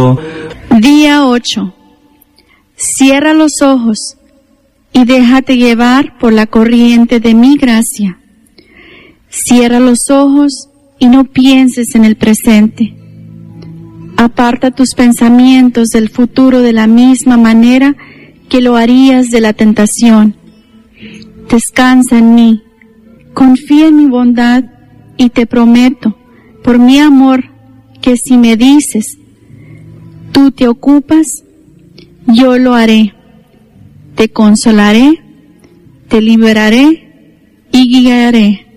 mundo. Día 8. Cierra los ojos y déjate llevar por la corriente de mi gracia. Cierra los ojos y no pienses en el presente. Aparta tus pensamientos del futuro de la misma manera que lo harías de la tentación. Descansa en mí, confía en mi bondad y te prometo, por mi amor, que si me dices, tú te ocupas, yo lo haré. Te consolaré, te liberaré y guiaré.